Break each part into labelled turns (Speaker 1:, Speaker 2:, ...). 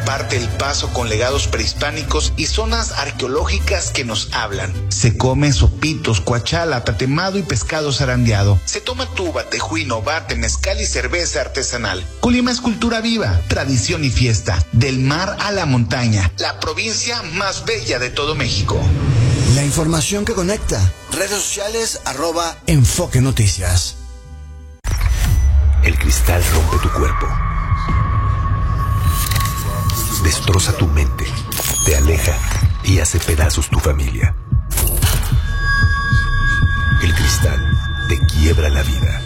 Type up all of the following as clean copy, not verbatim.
Speaker 1: comparte el paso con legados prehispánicos y zonas arqueológicas que nos hablan. Se come sopitos, cuachala, tatemado y pescado zarandeado. Se toma tuba, tejuino, bate, mezcal y cerveza artesanal. Colima es cultura viva, tradición y fiesta. Del mar a la montaña, la provincia más bella de todo México.
Speaker 2: La información que conecta. Redes sociales @Enfoque Noticias.
Speaker 3: El cristal rompe tu cuerpo. Destroza tu mente. Te aleja y hace pedazos tu familia. El cristal te quiebra la vida.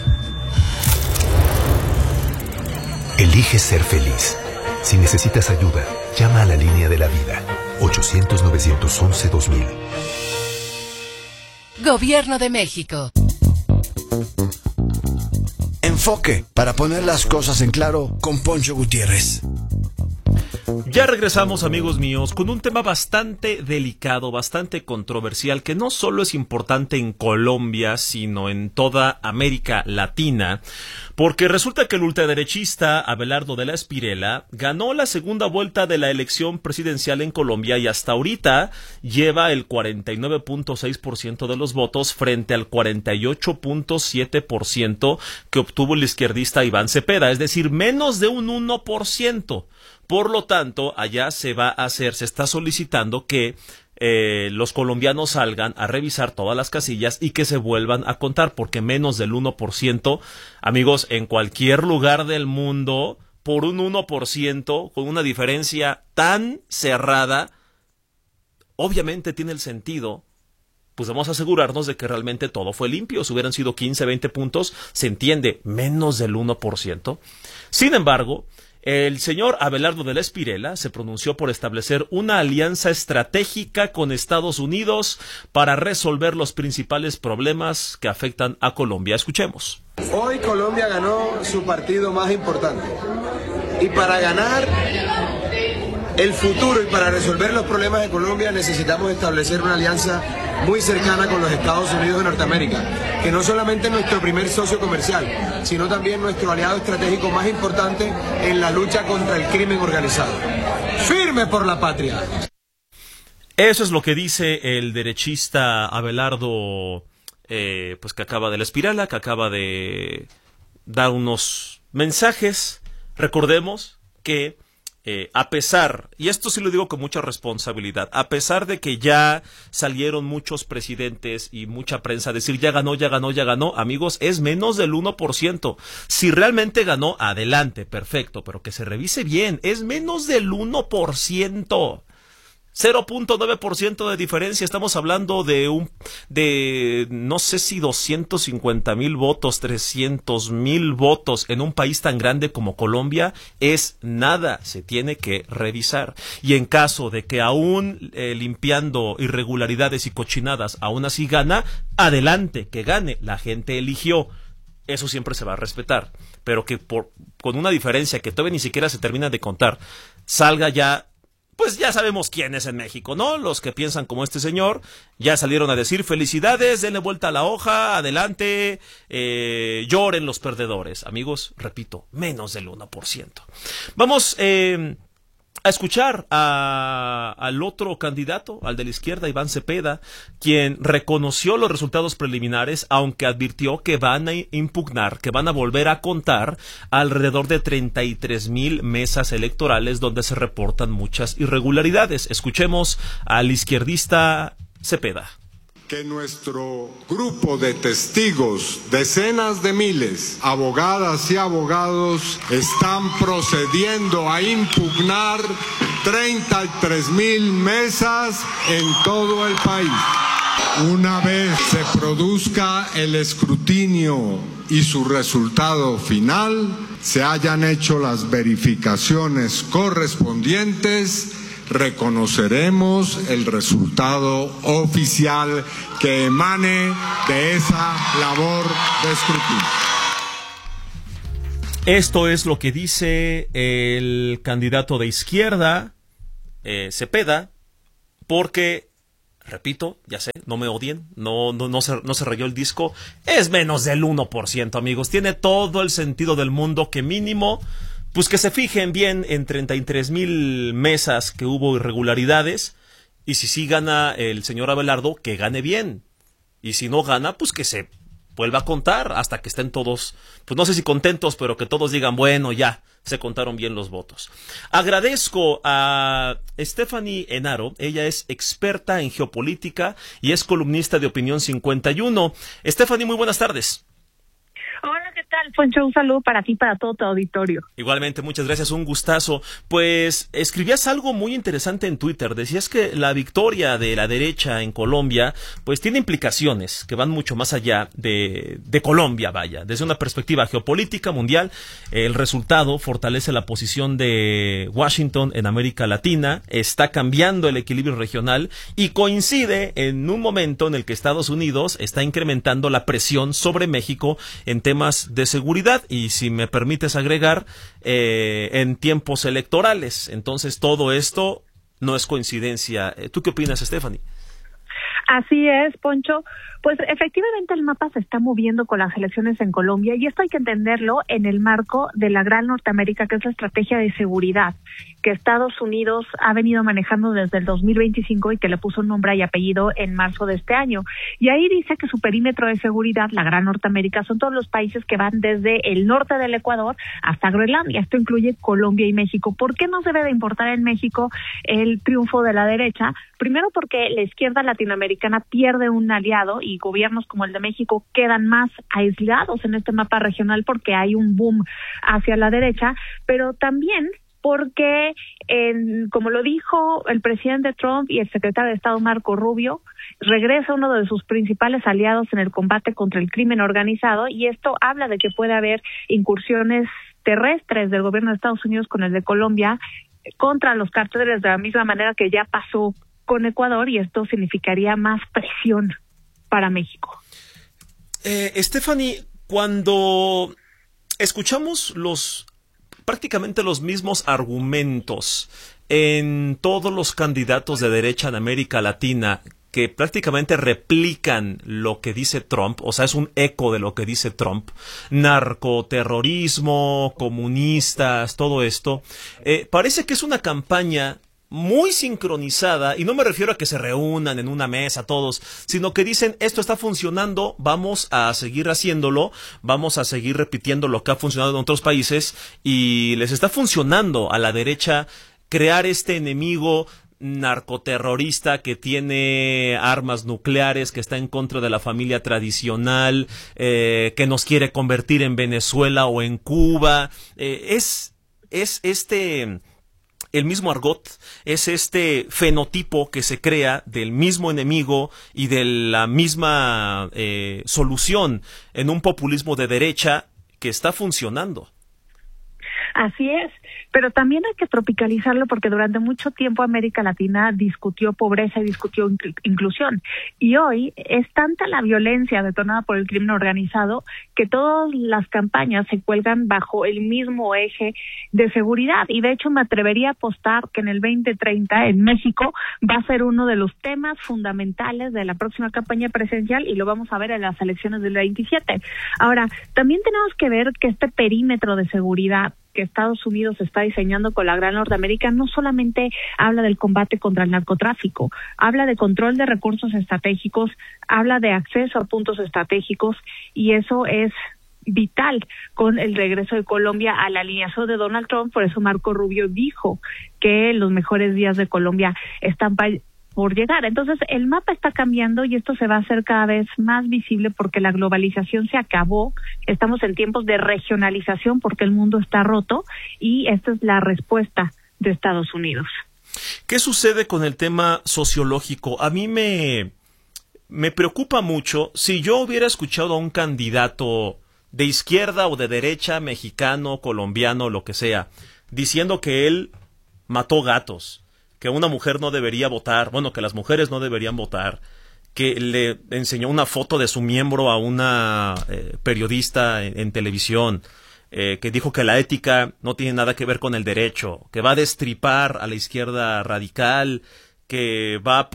Speaker 3: Elige ser feliz. Si necesitas ayuda, llama a la línea de la vida. 800-911-2000.
Speaker 4: Gobierno de México.
Speaker 2: Enfoque, para poner las cosas en claro, con Poncho Gutiérrez.
Speaker 5: Ya regresamos, amigos míos, con un tema bastante delicado, bastante controversial, que no solo es importante en Colombia, sino en toda América Latina, porque resulta que el ultraderechista Abelardo de la Espriella ganó la segunda vuelta de la elección presidencial en Colombia y hasta ahorita lleva el 49.6% de los votos frente al 48.7% que obtuvo el izquierdista Iván Cepeda, es decir, menos de un 1%. Por lo tanto, allá se está solicitando que los colombianos salgan a revisar todas las casillas y que se vuelvan a contar, porque menos del 1%, amigos, en cualquier lugar del mundo, por un 1%, con una diferencia tan cerrada, obviamente tiene el sentido. Pues vamos a asegurarnos de que realmente todo fue limpio. Si hubieran sido 15, 20 puntos, se entiende, menos del 1%. Sin embargo, el señor Abelardo de la Espriella se pronunció por establecer una alianza estratégica con Estados Unidos para resolver los principales problemas que afectan a Colombia. Escuchemos.
Speaker 6: Hoy Colombia ganó su partido más importante. Y para ganar el futuro y para resolver los problemas de Colombia necesitamos establecer una alianza muy cercana con los Estados Unidos de Norteamérica, que no solamente es nuestro primer socio comercial, sino también nuestro aliado estratégico más importante en la lucha contra el crimen organizado. ¡Firme por la patria!
Speaker 5: Eso es lo que dice el derechista Abelardo, pues que acaba de la Espriella, que acaba de dar unos mensajes. Recordemos que a pesar, y esto sí lo digo con mucha responsabilidad, a pesar de que ya salieron muchos presidentes y mucha prensa a decir ya ganó, amigos, es menos del 1%. Si realmente ganó, adelante, perfecto, pero que se revise bien, es menos del 1%. 0.9% de diferencia. Estamos hablando de no sé si 250,000 votos, 300,000 votos en un país tan grande como Colombia. Es nada, se tiene que revisar. Y en caso de que aún limpiando irregularidades y cochinadas aún así gana, adelante, que gane, la gente eligió. Eso siempre se va a respetar, pero que con una diferencia que todavía ni siquiera se termina de contar, salga ya. Pues ya sabemos quién es en México, ¿no? Los que piensan como este señor ya salieron a decir felicidades, denle vuelta a la hoja, adelante, lloren los perdedores. Amigos, repito, menos del 1%. Vamos a escuchar al otro candidato, al de la izquierda, Iván Cepeda, quien reconoció los resultados preliminares, aunque advirtió que van a impugnar, que van a volver a contar alrededor de 33,000 mesas electorales donde se reportan muchas irregularidades. Escuchemos al izquierdista Cepeda.
Speaker 7: Que nuestro grupo de testigos, decenas de miles, abogadas y abogados, están procediendo a impugnar 33,000 mesas en todo el país. Una vez se produzca el escrutinio y su resultado final, se hayan hecho las verificaciones correspondientes, reconoceremos el resultado oficial que emane de esa labor de escrutinio.
Speaker 5: Esto es lo que dice el candidato de izquierda, Cepeda, porque, repito, ya sé, no me odien, no se rayó el disco, es menos del 1%, amigos. Tiene todo el sentido del mundo que mínimo pues que se fijen bien en 33,000 mesas que hubo irregularidades, y si sí gana el señor Abelardo, que gane bien, y si no gana, pues que se vuelva a contar hasta que estén todos, pues no sé si contentos, pero que todos digan, bueno, ya, se contaron bien los votos. Agradezco a Stephanie Enaro, ella es experta en geopolítica y es columnista de Opinión 51. Stephanie, muy buenas tardes.
Speaker 8: Hola, ¿qué tal, Poncho? Un saludo para ti, para todo tu auditorio.
Speaker 5: Igualmente, muchas gracias, un gustazo. Pues escribías algo muy interesante en Twitter, decías que la victoria de la derecha en Colombia pues tiene implicaciones que van mucho más allá de Colombia, vaya. Desde una perspectiva geopolítica mundial, el resultado fortalece la posición de Washington en América Latina, está cambiando el equilibrio regional y coincide en un momento en el que Estados Unidos está incrementando la presión sobre México en temas de seguridad y, si me permites agregar, en tiempos electorales. Entonces, todo esto no es coincidencia. ¿Tú qué opinas, Stephanie?
Speaker 8: Así es, Poncho. Pues efectivamente el mapa se está moviendo con las elecciones en Colombia y esto hay que entenderlo en el marco de la Gran Norteamérica, que es la estrategia de seguridad que Estados Unidos ha venido manejando desde el 2025 y que le puso nombre y apellido en marzo de este año. Y ahí dice que su perímetro de seguridad, la Gran Norteamérica, son todos los países que van desde el norte del Ecuador hasta Groenlandia. Esto incluye Colombia y México. ¿Por qué nos debe de importar en México el triunfo de la derecha? Primero porque la izquierda latinoamericana pierde un aliado y gobiernos como el de México quedan más aislados en este mapa regional porque hay un boom hacia la derecha, pero también porque, como lo dijo el presidente Trump y el secretario de Estado Marco Rubio, regresa uno de sus principales aliados en el combate contra el crimen organizado, y esto habla de que puede haber incursiones terrestres del gobierno de Estados Unidos con el de Colombia contra los cárteles, de la misma manera que ya pasó con Ecuador, y esto significaría más presión para México.
Speaker 5: Stephanie, cuando escuchamos prácticamente los mismos argumentos en todos los candidatos de derecha en América Latina, que prácticamente replican lo que dice Trump, o sea, es un eco de lo que dice Trump, narcoterrorismo, comunistas, todo esto, parece que es una campaña muy sincronizada, y no me refiero a que se reúnan en una mesa todos, sino que dicen, esto está funcionando, vamos a seguir haciéndolo, vamos a seguir repitiendo lo que ha funcionado en otros países, y les está funcionando a la derecha crear este enemigo narcoterrorista que tiene armas nucleares, que está en contra de la familia tradicional, que nos quiere convertir en Venezuela o en Cuba. Es el mismo argot, es este fenotipo que se crea del mismo enemigo y de la misma solución en un populismo de derecha que está funcionando.
Speaker 8: Así es, pero también hay que tropicalizarlo porque durante mucho tiempo América Latina discutió pobreza y discutió inclusión, y hoy es tanta la violencia detonada por el crimen organizado que todas las campañas se cuelgan bajo el mismo eje de seguridad, y de hecho me atrevería a apostar que en el 2030 en México va a ser uno de los temas fundamentales de la próxima campaña presidencial, y lo vamos a ver en las elecciones del 27. Ahora, también tenemos que ver que este perímetro de seguridad que Estados Unidos está diseñando con la Gran Norteamérica no solamente habla del combate contra el narcotráfico, habla de control de recursos estratégicos, habla de acceso a puntos estratégicos, y eso es vital con el regreso de Colombia a la alineación de Donald Trump. Por eso Marco Rubio dijo que los mejores días de Colombia están por llegar. Entonces el mapa está cambiando y esto se va a hacer cada vez más visible porque la globalización se acabó, estamos en tiempos de regionalización porque el mundo está roto, y esta es la respuesta de Estados Unidos.
Speaker 5: ¿Qué sucede con el tema sociológico? A mí me preocupa mucho. Si yo hubiera escuchado a un candidato de izquierda o de derecha, mexicano, colombiano, lo que sea, diciendo que él mató gatos, que una mujer no debería votar, bueno, que las mujeres no deberían votar, que le enseñó una foto de su miembro a una periodista en televisión, que dijo que la ética no tiene nada que ver con el derecho, que va a destripar a la izquierda radical, que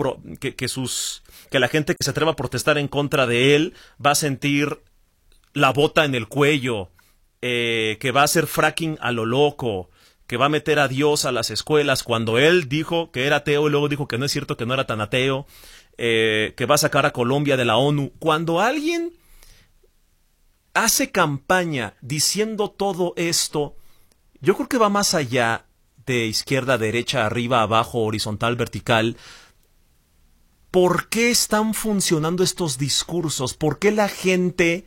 Speaker 5: la gente que se atreva a protestar en contra de él va a sentir la bota en el cuello. que va a hacer fracking a lo loco, que va a meter a Dios a las escuelas, cuando él dijo que era ateo y luego dijo que no es cierto, que no era tan ateo, que va a sacar a Colombia de la ONU. Cuando alguien hace campaña diciendo todo esto, yo creo que va más allá de izquierda, derecha, arriba, abajo, horizontal, vertical. ¿Por qué están funcionando estos discursos? ¿Por qué la gente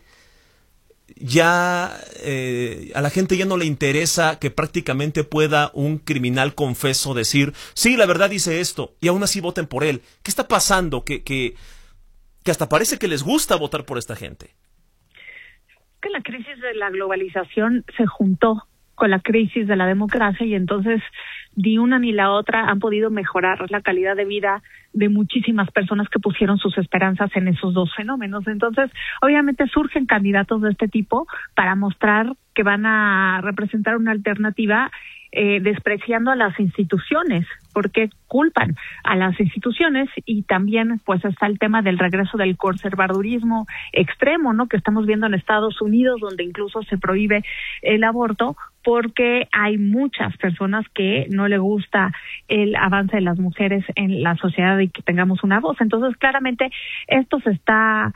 Speaker 5: a la gente ya no le interesa que prácticamente pueda un criminal confeso decir, sí, la verdad dice esto, y aún así voten por él? ¿Qué está pasando? Que hasta parece que les gusta votar por esta gente.
Speaker 8: Que la crisis de la globalización se juntó con la crisis de la democracia y entonces ni una ni la otra han podido mejorar la calidad de vida de muchísimas personas que pusieron sus esperanzas en esos dos fenómenos. Entonces, obviamente surgen candidatos de este tipo para mostrar que van a representar una alternativa despreciando a las instituciones, porque culpan a las instituciones, y también pues está el tema del regreso del conservadurismo extremo, ¿no?, que estamos viendo en Estados Unidos, donde incluso se prohíbe el aborto porque hay muchas personas que no le gusta el avance de las mujeres en la sociedad y que tengamos una voz. Entonces, claramente esto se está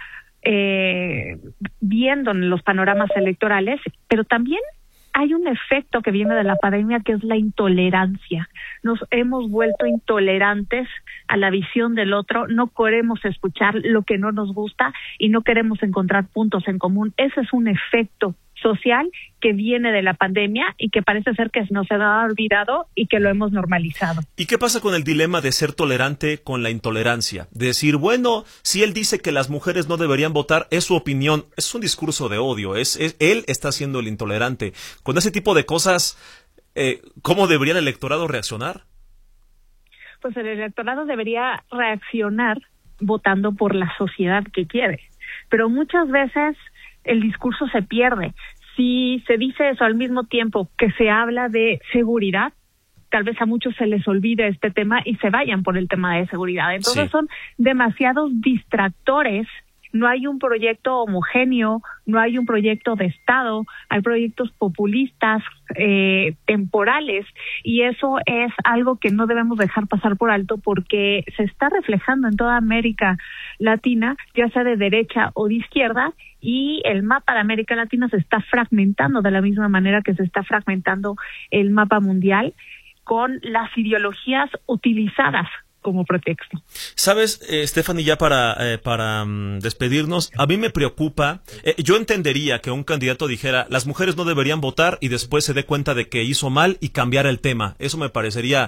Speaker 8: viendo en los panoramas electorales, pero también hay un efecto que viene de la pandemia, que es la intolerancia. Nos hemos vuelto intolerantes a la visión del otro, no queremos escuchar lo que no nos gusta y no queremos encontrar puntos en común. Ese es un efecto social que viene de la pandemia y que parece ser que nos ha olvidado y que lo hemos normalizado.
Speaker 5: ¿Y qué pasa con el dilema de ser tolerante con la intolerancia? De decir, bueno, si él dice que las mujeres no deberían votar, es su opinión, es un discurso de odio, él está siendo el intolerante. Con ese tipo de cosas, ¿cómo debería el electorado reaccionar?
Speaker 8: Pues el electorado debería reaccionar votando por la sociedad que quiere, pero muchas veces el discurso se pierde. Si se dice eso al mismo tiempo que se habla de seguridad, tal vez a muchos se les olvide este tema y se vayan por el tema de seguridad. Entonces son demasiados distractores. No hay un proyecto homogéneo, no hay un proyecto de Estado, hay proyectos populistas, temporales, y eso es algo que no debemos dejar pasar por alto porque se está reflejando en toda América Latina, ya sea de derecha o de izquierda, y el mapa de América Latina se está fragmentando de la misma manera que se está fragmentando el mapa mundial con las ideologías utilizadas como pretexto.
Speaker 5: Sabes, Stephanie, ya para despedirnos, a mí me preocupa, yo entendería que un candidato dijera, las mujeres no deberían votar, y después se dé cuenta de que hizo mal y cambiara el tema. Eso me parecería,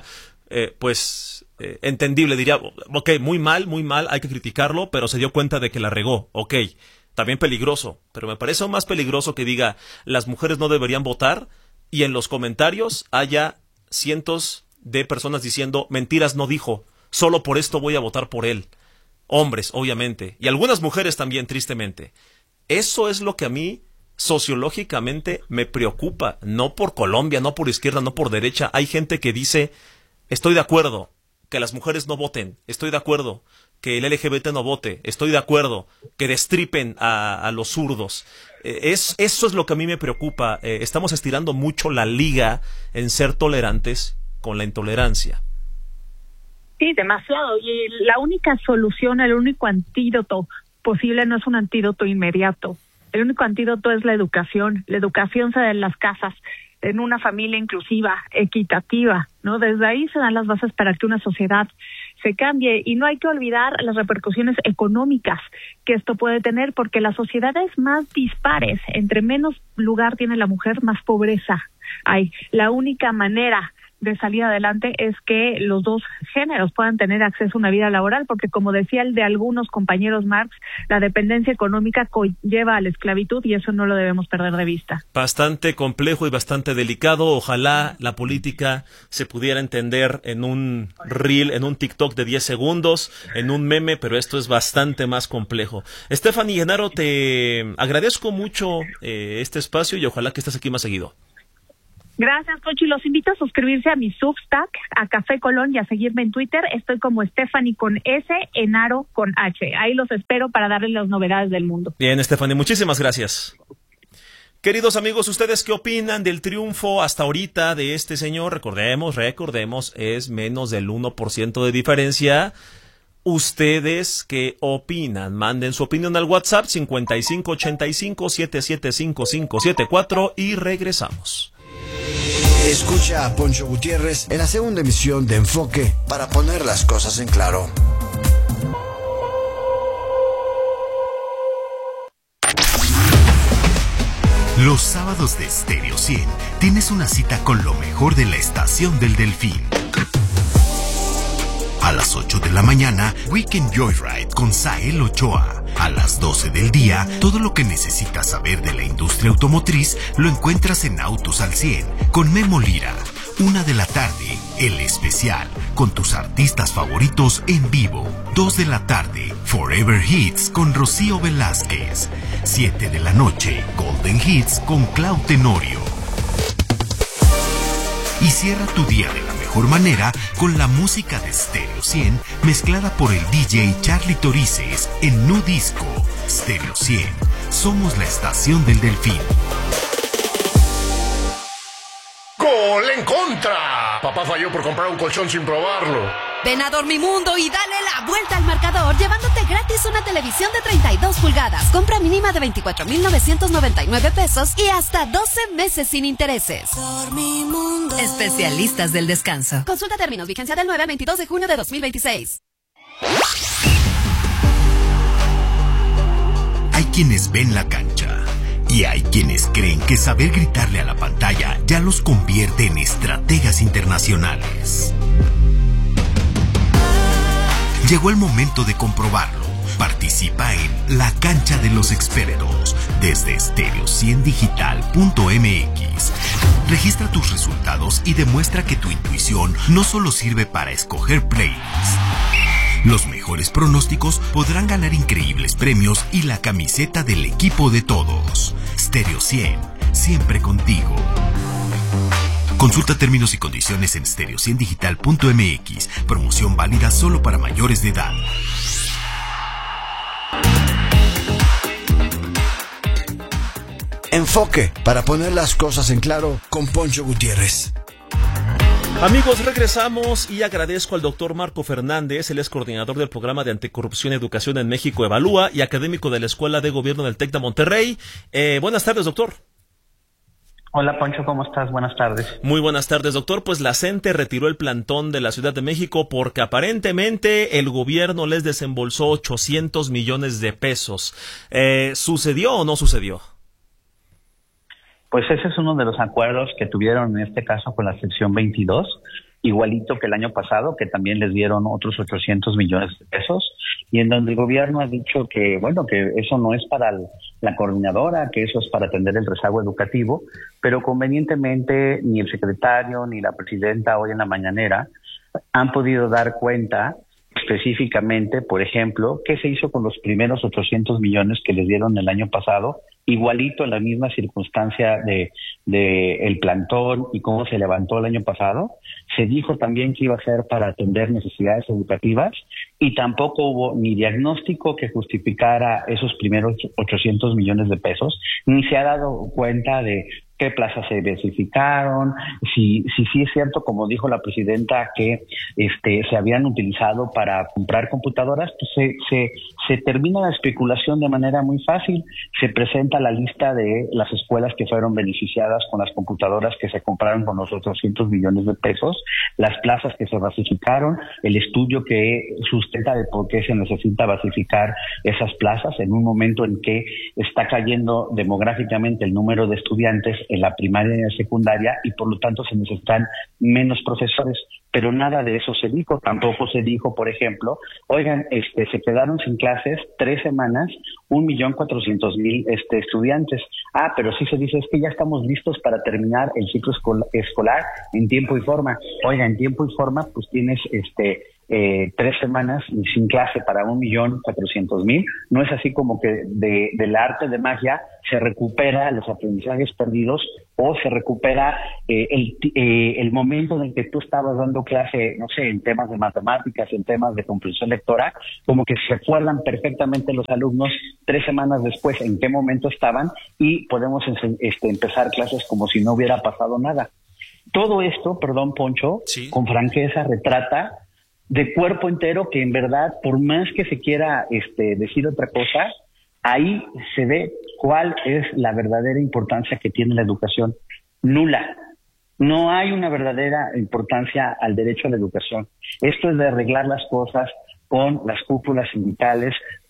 Speaker 5: entendible. Diría, ok, muy mal, hay que criticarlo, pero se dio cuenta de que la regó, ok. También peligroso, pero me parece aún más peligroso que diga, las mujeres no deberían votar, y en los comentarios haya cientos de personas diciendo, mentiras no dijo, solo por esto voy a votar por él. Hombres, obviamente, y algunas mujeres también, tristemente. Eso es lo que a mí sociológicamente me preocupa, no por Colombia, no por izquierda, no por derecha. Hay gente que dice, estoy de acuerdo que las mujeres no voten, estoy de acuerdo que el LGBT no vote, estoy de acuerdo que destripen a los zurdos. Eso es lo que a mí me preocupa. Estamos estirando mucho la liga en ser tolerantes con la intolerancia.
Speaker 8: Sí, demasiado. Y la única solución, el único antídoto posible no es un antídoto inmediato. El único antídoto es la educación. La educación se da en las casas, en una familia inclusiva, equitativa, ¿no? Desde ahí se dan las bases para que una sociedad se cambie, y no hay que olvidar las repercusiones económicas que esto puede tener, porque las sociedades más dispares, entre menos lugar tiene la mujer, más pobreza hay. La única manera de salir adelante es que los dos géneros puedan tener acceso a una vida laboral, porque como decía el de algunos compañeros Marx, la dependencia económica conlleva a la esclavitud y eso no lo debemos perder de vista.
Speaker 5: Bastante complejo y bastante delicado. Ojalá la política se pudiera entender en un reel, en un TikTok de 10 segundos, en un meme, pero esto es bastante más complejo. Stephanie Genaro, te agradezco mucho este espacio y ojalá que estés aquí más seguido.
Speaker 8: Gracias, Cochi. Los invito a suscribirse a mi Substack, a Café Colón, y a seguirme en Twitter. Estoy como Stephanie con S, Genaro con H. Ahí los espero para darles las novedades del mundo.
Speaker 5: Bien, Stephanie, muchísimas gracias. Queridos amigos, ¿ustedes qué opinan del triunfo hasta ahorita de este señor? Recordemos, es menos del 1% de diferencia. ¿Ustedes qué opinan? Manden su opinión al WhatsApp 5585-775574 y regresamos.
Speaker 2: Escucha a Poncho Gutiérrez en la segunda emisión de Enfoque para poner las cosas en claro.
Speaker 9: Los sábados de Stereo 100 tienes una cita con lo mejor de la Estación del Delfín. A las 8 de la mañana, Weekend Joyride con Sael Ochoa. A las 12 del día, todo lo que necesitas saber de la industria automotriz lo encuentras en Autos al 100 con Memo Lira. 1 de la tarde, El Especial, con tus artistas favoritos en vivo. 2 de la tarde, Forever Hits con Rocío Velázquez. 7 de la noche, Golden Hits con Clau Tenorio. Y cierra tu día de la mejor manera con la música de Stereo 100 mezclada por el DJ Charlie Torices en Nu Disco. Stereo 100, somos la estación del Delfín.
Speaker 10: ¡Gol en contra! Papá falló por comprar un colchón sin probarlo.
Speaker 4: Ven a Dormimundo y dale la vuelta al marcador llevándote gratis una televisión de 32 pulgadas. Compra mínima de 24,999 pesos y hasta 12 meses sin intereses. Dormimundo. Especialistas del descanso. Consulta términos, vigencia del 9 al 22 de junio de 2026.
Speaker 9: Hay quienes ven la cancha y hay quienes creen que saber gritarle a la pantalla ya los convierte en estrategas internacionales. Llegó el momento de comprobarlo. Participa en La Cancha de los Expertos desde stereo100digital.mx. Registra tus resultados y demuestra que tu intuición no solo sirve para escoger playlists. Los mejores pronósticos podrán ganar increíbles premios y la camiseta del equipo de todos. Stereo 100, siempre contigo. Consulta términos y condiciones en stereo100digital.mx. Promoción válida solo para mayores de edad.
Speaker 2: Enfoque para poner las cosas en claro con Poncho Gutiérrez.
Speaker 5: Amigos, regresamos y agradezco al doctor Marco Fernández, él es coordinador del programa de anticorrupción y educación en México Evalúa y académico de la Escuela de Gobierno del TEC de Monterrey. Buenas tardes, doctor.
Speaker 11: Hola, Poncho, ¿cómo estás? Buenas tardes.
Speaker 5: Muy buenas tardes, doctor. Pues la CENTE retiró el plantón de la Ciudad de México porque aparentemente el gobierno les desembolsó 800 millones de pesos. ¿Sucedió o no sucedió?
Speaker 11: Pues ese es uno de los acuerdos que tuvieron en este caso con la sección 22, igualito que el año pasado, que también les dieron otros 800 millones de pesos, y en donde el gobierno ha dicho que, bueno, que eso no es para la coordinadora, que eso es para atender el rezago educativo, pero convenientemente ni el secretario ni la presidenta hoy en la mañanera han podido dar cuenta específicamente, por ejemplo, qué se hizo con los primeros 800 millones que les dieron el año pasado, igualito en la misma circunstancia de el plantón y cómo se levantó el año pasado. Se dijo también que iba a ser para atender necesidades educativas y tampoco hubo ni diagnóstico que justificara esos primeros 800 millones de pesos, ni se ha dado cuenta de qué plazas se diversificaron, si es cierto, como dijo la presidenta, que se habían utilizado para comprar computadoras. Pues se termina la especulación de manera muy fácil. Se presenta la lista de las escuelas que fueron beneficiadas con las computadoras que se compraron con los 800 millones de pesos, las plazas que se basificaron, el estudio que sustenta de por qué se necesita basificar esas plazas en un momento en que está cayendo demográficamente el número de estudiantes en la primaria y en la secundaria y por lo tanto se necesitan menos profesores. Pero nada de eso se dijo. Tampoco se dijo, por ejemplo, oigan, se quedaron sin clases 3 semanas, 1,400,000 estudiantes. Pero sí se dice, es que ya estamos listos para terminar el ciclo escolar en tiempo y forma. Oiga, en tiempo y forma, pues tienes 3 semanas sin clase para 1.400.000. No es así como que del arte de magia se recupera los aprendizajes perdidos o se recupera el momento en el que tú estabas dando clase, no sé, en temas de matemáticas, en temas de comprensión lectora, como que se acuerdan perfectamente los alumnos 3 semanas después en qué momento estaban y podemos empezar clases como si no hubiera pasado nada. Todo esto, perdón, Poncho, sí, con franqueza retrata de cuerpo entero que en verdad, por más que se quiera decir otra cosa, ahí se ve cuál es la verdadera importancia que tiene la educación. Nula. No hay una verdadera importancia al derecho a la educación. Esto es de arreglar las cosas con las cúpulas sindicales,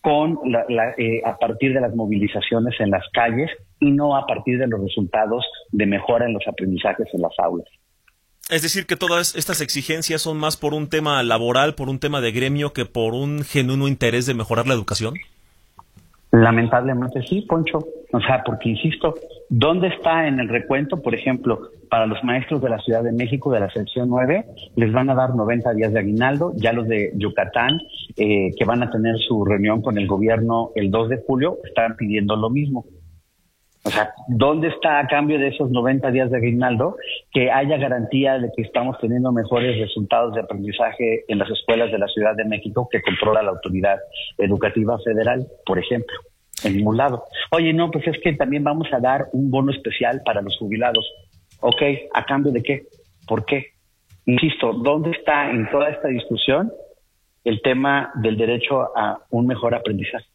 Speaker 11: a partir de las movilizaciones en las calles y no a partir de los resultados de mejora en los aprendizajes en las aulas.
Speaker 5: Es decir, que todas estas exigencias son más por un tema laboral, por un tema de gremio, que por un genuino interés de mejorar la educación.
Speaker 11: Lamentablemente sí, Poncho. O sea, porque insisto, ¿dónde está en el recuento? Por ejemplo, para los maestros de la Ciudad de México, de la sección 9, les van a dar 90 días de aguinaldo. Ya los de Yucatán, que van a tener su reunión con el gobierno el 2 de julio, están pidiendo lo mismo. O sea, ¿dónde está a cambio de esos 90 días de aguinaldo que haya garantía de que estamos teniendo mejores resultados de aprendizaje en las escuelas de la Ciudad de México que controla la Autoridad Educativa Federal, por ejemplo? En ningún lado. Oye, no, pues es que también vamos a dar un bono especial para los jubilados. Ok, ¿a cambio de qué? ¿Por qué? Insisto, ¿dónde está en toda esta discusión el tema del derecho a un mejor aprendizaje?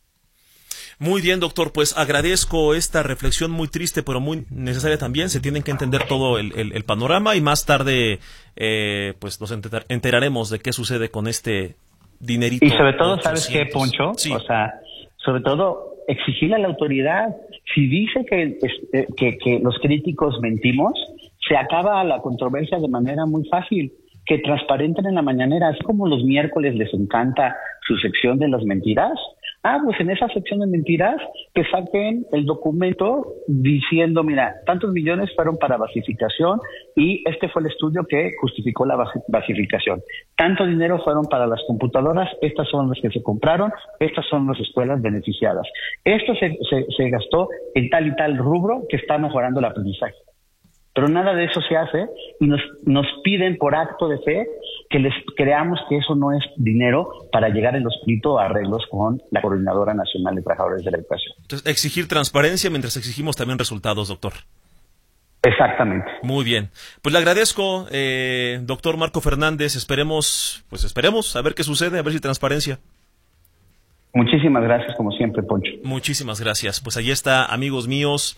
Speaker 5: Muy bien, doctor, pues agradezco esta reflexión muy triste, pero muy necesaria también. Se tienen que entender todo el panorama y más tarde pues nos enteraremos de qué sucede con este dinerito.
Speaker 11: Y sobre todo, ¿sabes qué, Poncho? Sí. O sea, sobre todo, exigirle a la autoridad. Si dice que los críticos mentimos, se acaba la controversia de manera muy fácil. Que transparenten en la mañanera, así como los miércoles les encanta su sección de las mentiras. Pues en esa sección de mentiras que saquen el documento diciendo, mira, tantos millones fueron para basificación y este fue el estudio que justificó la basificación. Tanto dinero fueron para las computadoras, estas son las que se compraron, estas son las escuelas beneficiadas. Esto se gastó en tal y tal rubro que está mejorando el aprendizaje. Pero nada de eso se hace y nos piden por acto de fe que les creamos que eso no es dinero para llegar en los escrito a arreglos con la Coordinadora Nacional de Trabajadores de la Educación.
Speaker 5: Entonces, exigir transparencia mientras exigimos también resultados, doctor.
Speaker 11: Exactamente.
Speaker 5: Muy bien. Pues le agradezco, doctor Marco Fernández. Esperemos a ver qué sucede, a ver si transparencia.
Speaker 11: Muchísimas gracias, como siempre, Poncho.
Speaker 5: Muchísimas gracias. Pues ahí está, amigos míos.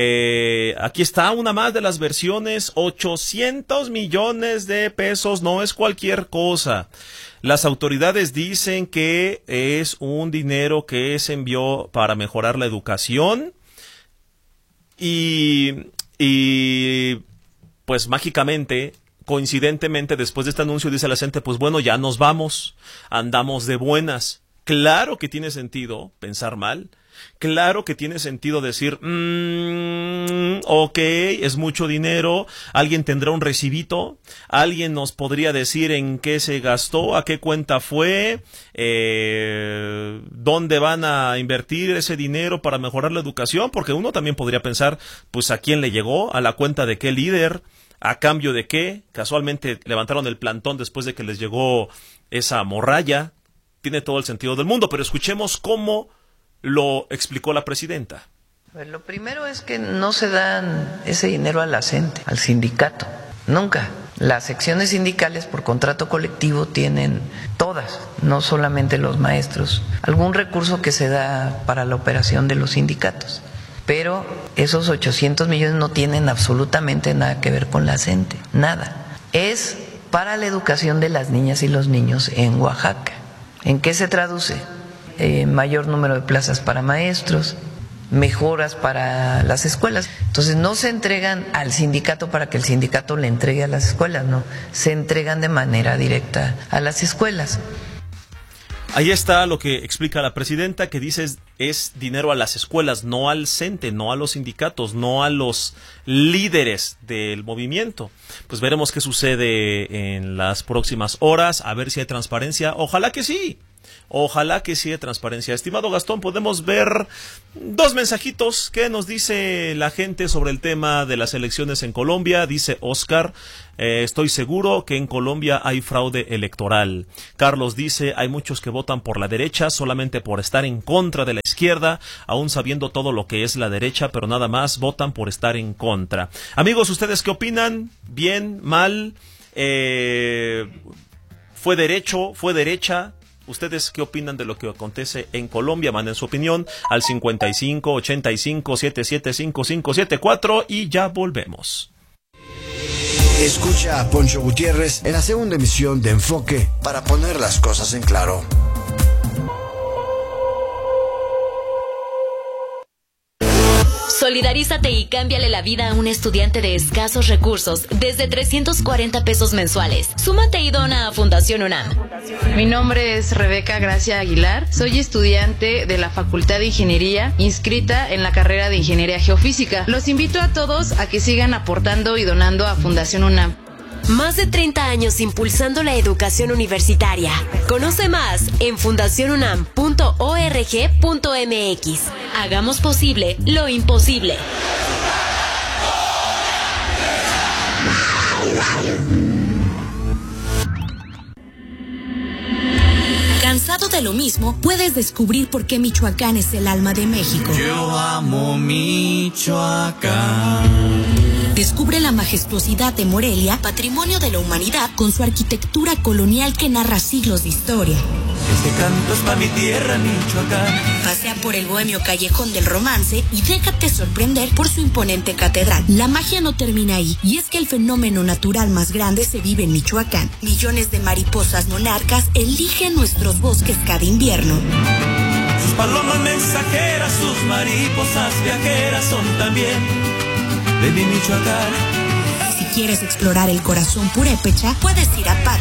Speaker 5: Aquí está una más de las versiones. 800 millones de pesos no es cualquier cosa. Las autoridades dicen que es un dinero que se envió para mejorar la educación. Y pues mágicamente, coincidentemente, después de este anuncio dice la gente, pues bueno, ya nos vamos, andamos de buenas. Claro que tiene sentido pensar mal, claro que tiene sentido decir, ok, es mucho dinero, alguien tendrá un recibito, alguien nos podría decir en qué se gastó, a qué cuenta fue, dónde van a invertir ese dinero para mejorar la educación, porque uno también podría pensar, pues a quién le llegó, a la cuenta de qué líder, a cambio de qué, casualmente levantaron el plantón después de que les llegó esa morralla. Tiene todo el sentido del mundo, pero escuchemos cómo lo explicó la presidenta.
Speaker 12: Lo primero es que no se dan ese dinero a la gente, al sindicato, nunca. Las secciones sindicales por contrato colectivo tienen todas, no solamente los maestros, algún recurso que se da para la operación de los sindicatos. Pero esos 800 millones no tienen absolutamente nada que ver con la gente, nada. Es para la educación de las niñas y los niños en Oaxaca. ¿En qué se traduce? Mayor número de plazas para maestros, mejoras para las escuelas. Entonces no se entregan al sindicato para que el sindicato le entregue a las escuelas, no, se entregan de manera directa a las escuelas.
Speaker 5: Ahí está lo que explica la presidenta, que dice es dinero a las escuelas, no al CENTE, no a los sindicatos, no a los líderes del movimiento. Pues veremos qué sucede en las próximas horas, a ver si hay transparencia. Ojalá que sí. Ojalá que sí de transparencia. Estimado Gastón, podemos ver 2 mensajitos que nos dice la gente sobre el tema de las elecciones en Colombia. Dice Oscar, estoy seguro que en Colombia hay fraude electoral. Carlos dice, hay muchos que votan por la derecha solamente por estar en contra de la izquierda, aún sabiendo todo lo que es la derecha, pero nada más votan por estar en contra. Amigos, ¿ustedes qué opinan? ¿Bien? ¿Mal? ¿Fue derecho? ¿Fue derecha? ¿Ustedes qué opinan de lo que acontece en Colombia? Manden su opinión al 55 85 77 5574 y ya volvemos.
Speaker 2: Escucha a Poncho Gutiérrez en la segunda emisión de Enfoque para poner las cosas en claro.
Speaker 13: Solidarízate y cámbiale la vida a un estudiante de escasos recursos desde 340 pesos mensuales. Súmate y dona a Fundación UNAM.
Speaker 14: Mi nombre es Rebeca Gracia Aguilar. Soy estudiante de la Facultad de Ingeniería, inscrita en la carrera de Ingeniería Geofísica. Los invito a todos a que sigan aportando y donando a Fundación UNAM.
Speaker 13: Más de 30 años impulsando la educación universitaria. Conoce más en fundacionunam.org.mx. Hagamos posible lo imposible.
Speaker 15: ¿Cansado de lo mismo? Puedes descubrir por qué Michoacán es el alma de México.
Speaker 16: Yo amo Michoacán.
Speaker 15: Descubre la majestuosidad de Morelia, patrimonio de la humanidad, con su arquitectura colonial que narra siglos de historia.
Speaker 16: Este canto es pa' mi tierra, Michoacán.
Speaker 15: Pasea por el bohemio callejón del romance y déjate sorprender por su imponente catedral. La magia no termina ahí, y es que el fenómeno natural más grande se vive en Michoacán. Millones de mariposas monarcas eligen nuestros bosques cada invierno.
Speaker 16: Sus palomas mensajeras, sus mariposas viajeras son también de mi Michoacán.
Speaker 15: Si quieres explorar el corazón purépecha, puedes ir a Pat